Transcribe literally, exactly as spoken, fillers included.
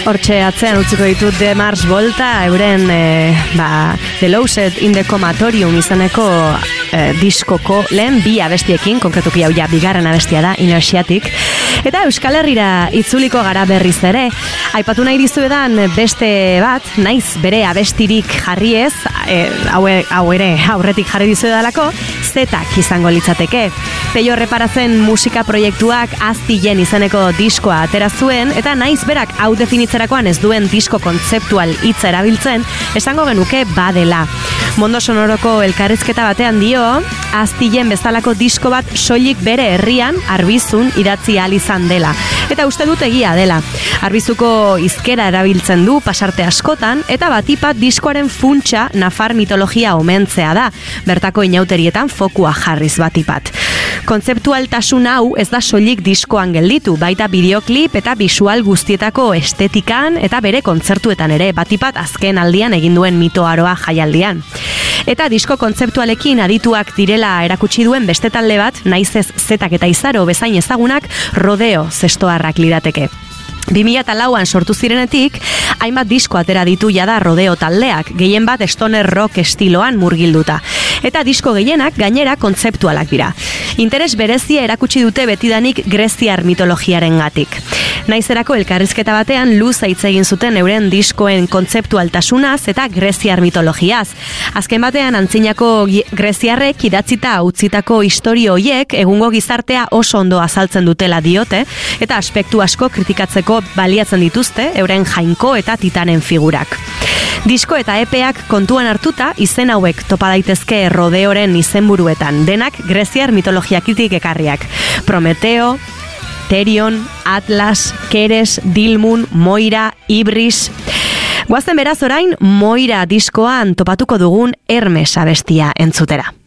Hortxe atzean utziko ditut The Mars Volta, euren e, ba, The Lost in the Comatorium izaneko e, diskoko lehen bi abestiekin, konkretuki hau ja bigarren abestia da, Inertiatik. Eta Euskal Herrira itzuliko gara berriz ere. Aipatu nahi dizuedan beste bat, naiz bere abestirik jarri ez, e, hau, hau ere aurretik jarri dizuedalako, Zetak izango litzateke. Peio Reparazen musika proiektuak Aztilen izeneko diskoa atera zuen, eta naiz berak hau definitzerakoan ez duen disko kontzeptual hitza erabiltzen, esango genuke badela. Mondo Sonoroko elkarrizketa batean dio, Aztilen bezalako disko bat soilik bere herrian Arbizun idatzi ahal izan dela. Eta uste dut egia dela. Arbizuko hizkera erabiltzen du pasarte askotan, eta batipat diskoaren funtsa nafar mitologia omentzea da, bertako inauterietan fokua jarriz batipat. Kontzeptualtasun hau ez da soilik diskoan gelditu, baita bideoklip eta bisual guztietako estetikan eta bere kontzertuetan ere, batipat azken aldian egin duen mitoaroa jaialdian. Eta disko kontzeptualekin adituak direla erakutsi duen beste talde bat, naiz ez Zetak eta Izaro bezain ezagunak, Rodeo zestoarrak lirateke. bi mila lauan sortu zirenetik, hainbat disko atera ditu jada Rodeo taldeak, gehien bat stoner rock estiloan murgilduta. Eta disko gehienak gainera kontzeptualak dira. Interes berezia erakutsi dute betidanik greziar mitologiaren gatik. Naizerako elkarrizketa batean luza hitz egin zuten euren diskoen kontzeptualtasunaz eta greziar mitologiaz. Azken batean antzinako greziarrek idatzita utzitako istorio hoiek egungo gizartea oso ondo azaltzen dutela diote, eta aspektu asko kritikatzeko baliatzen dituzte euren jainko eta titanen figurak. Disko eta epeak kontuan hartuta izen hauek topa daitezke Rodeoren izenburuetan, denak greziar mitologiakitik ekarriak. Prometeo, Terion, Atlas, Keres, Dilmun, Moira, Ibris. Guazen beraz orain Moira diskoan topatuko dugun Hermes abestia entzutera.